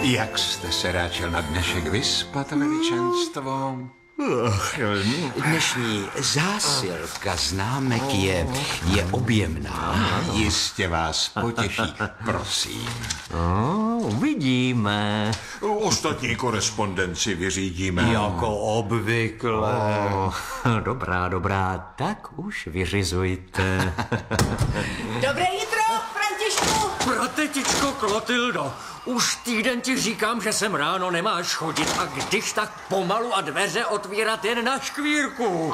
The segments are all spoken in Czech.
Jak jste se ráčil na dnešek vyspat, veličenstvo? Dnešní zásilka známek je objemná. Jistě vás potěší, prosím. Uvidíme. Ostatní korespondenci vyřídíme. Jako obvykle. Dobrá, tak už vyřizujte. Dobré jitro, Františku! Pratetičko Klotildo, už týden ti říkám, že sem ráno nemáš chodit a když tak pomalu a dveře otvírat jen na škvírku.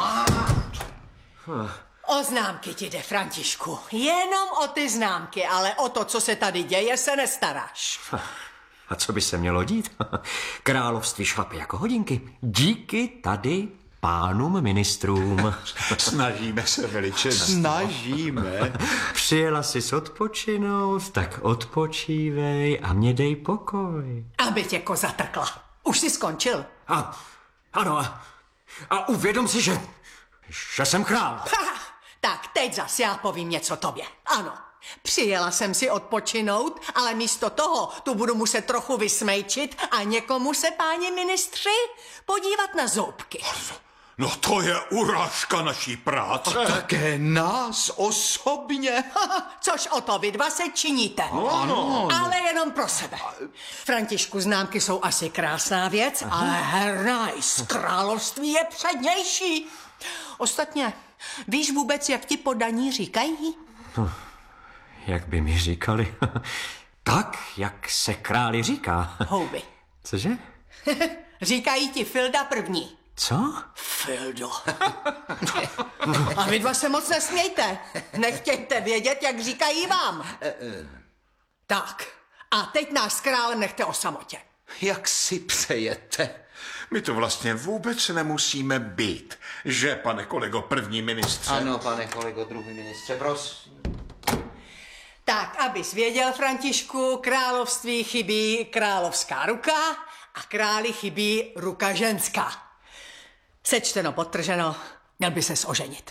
O známky ti jde, Františku. Jenom o ty známky, ale o to, co se tady děje, se nestaráš. A co by se mělo dít? Království šlape jako hodinky. Díky tady pánům ministrům. Snažíme se, veličenstvo. Snažíme. Přijela jsi odpočinout, tak odpočívej a mě dej pokoj. Aby tě koza trkla. Už jsi skončil. Ano, a uvědom si, že jsem král. Tak teď zas já povím něco tobě. Ano, přijela jsem si odpočinout, ale místo toho tu budu muset trochu vysmejčit a někomu se, páni ministři, podívat na zoubky. No to je urážka naší práce. Také nás osobně. Což o to vy dva se činíte. Ano. Ale jenom pro sebe. Františku, známky jsou asi krásná věc, ale hernaj z království je přednější. Ostatně, víš vůbec, jak ti podaní říkají? Jak by mi říkali? Tak, jak se králi říká. Houby. Cože? Říkají ti Filda první. Co? Fildo. A vy dva se moc nesmějte. Nechtějte vědět, jak říkají vám. Tak, a teď nás s králem nechte o samotě. Jak si přejete? My tu vlastně vůbec nemusíme být. Že, pane kolego, první ministře? Ano, pane kolego, druhý ministře, prosím. Tak, abys věděl, Františku, království chybí královská ruka a králi chybí ruka ženská. Sečteno, podtrženo, měl by ses oženit.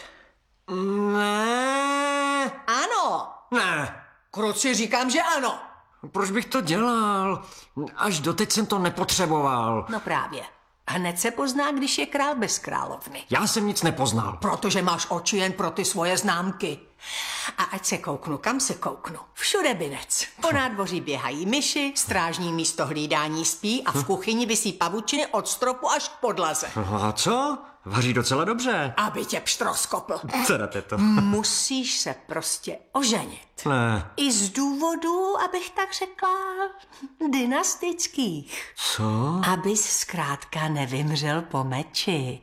Ne. Ano. Ne. Kruci, říkám, že ano. Proč bych to dělal? Až doteď jsem to nepotřeboval. No právě. Hned se pozná, když je král bez královny. Já jsem nic nepoznal. Protože máš oči jen pro ty svoje známky. A ať se kouknu, kam se kouknu. Všude binec. Po nádvoří běhají myši, strážní místo hlídání spí a v kuchyni visí pavučiny od stropu až k podlaze. A co? Vaří docela dobře. Aby tě pštroskopl. Teda to. Musíš se prostě oženit. Ne. I z důvodů, abych tak řekla, dynastických. Co? Abys zkrátka nevymřel po meči.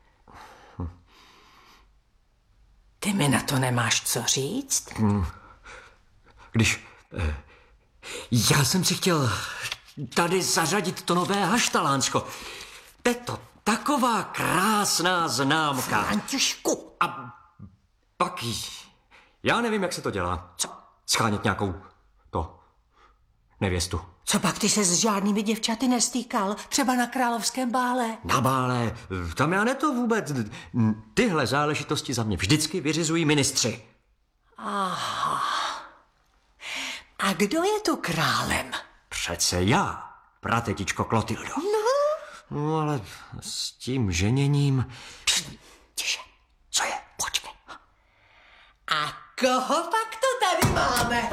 Ty mi na to nemáš co říct? Když... já jsem si chtěl tady zařadit to nové haštalánsko. To je to taková krásná známka. Františku. A pak... já nevím, jak se to dělá. Co? Schánět nějakou... nevěstu. Co pak ty se s žádnými děvčaty nestýkal? Třeba na královském bále? Na bále, tam já to vůbec. Tyhle záležitosti za mě vždycky vyřizují ministři. Aha. A kdo je tu králem? Přece já, pratetičko Klotildo. No, ale s tím ženěním... Tiše. Co je? Počkej. A koho pak to tady máme?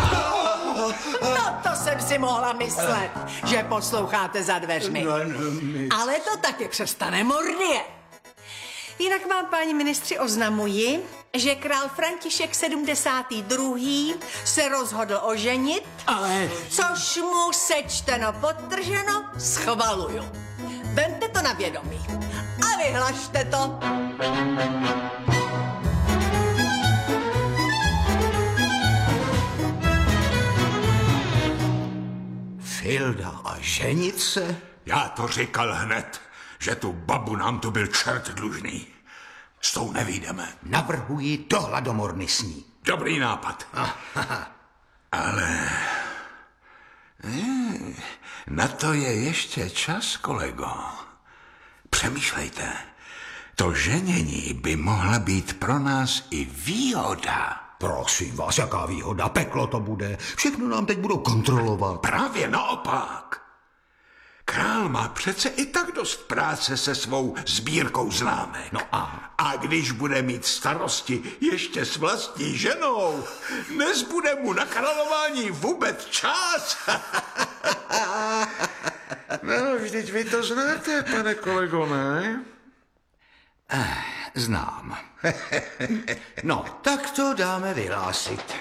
No to jsem si mohla myslet, že posloucháte za dveřmi. Ale to taky přestane mordie. Jinak vám, páni ministři, oznamuji, že král František 72. se rozhodl oženit, Ale... což mu sečteno podtrženo schvaluju. Vemte to na vědomí a vyhlašte to. Filda a ženit se? Já to říkal hned, že tu babu nám tu byl čert dlužný. S tou nevyjdeme. Navrhuji do hladomorny s ní. Dobrý nápad. Ale... na to je ještě čas, kolego. Přemýšlejte. To ženění by mohla být pro nás i výhoda. Prosím vás, jaká výhoda, peklo to bude. Všechno nám teď budou kontrolovat. Právě naopak. Král má přece i tak dost práce se svou sbírkou známek. No a když bude mít starosti ještě s vlastní ženou, nezbude mu na králování vůbec čas. No, vždyť vy to znáte, pane kolego, ne? Znám. No, tak to dáme vyhlásit.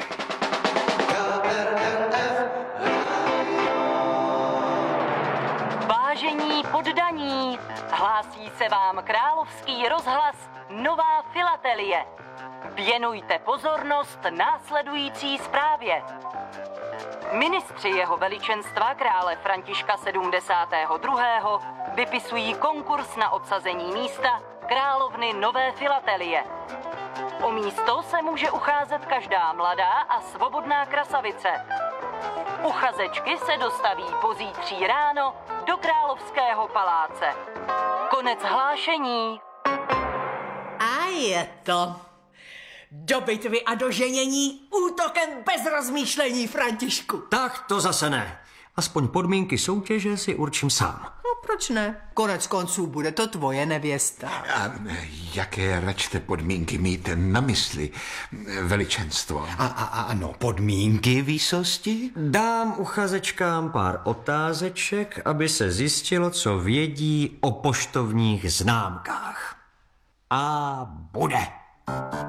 Vážení poddaní, hlásí se vám královský rozhlas Nová Filatelie. Věnujte pozornost následující zprávě. Ministři jeho veličenstva krále Františka 72. vypisují konkurs na obsazení místa královny Nové Filatelie. O místo se může ucházet každá mladá a svobodná krasavice. Uchazečky se dostaví pozítří ráno do královského paláce. Konec hlášení. A je to. Do bitvy a do ženění útokem bez rozmýšlení, Františku. Tak to zase ne. Aspoň podmínky soutěže si určím sám. No proč ne? Konec konců bude to tvoje nevěsta. A jaké račte podmínky mít na mysli, veličenstvo? Ano, podmínky výsosti? Dám uchazečkám pár otázeček, aby se zjistilo, co vědí o poštovních známkách. A bude.